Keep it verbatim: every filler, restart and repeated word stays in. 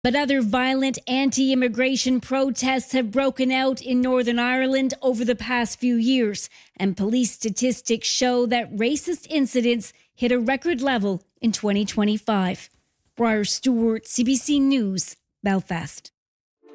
But other violent anti-immigration protests have broken out in Northern Ireland over the past few years, and police statistics show that racist incidents hit a record level in twenty twenty-five. Briar Stewart, C B C News, Belfast.